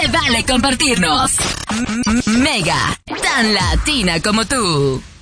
Se vale compartirnos. Mega, tan latina como tú.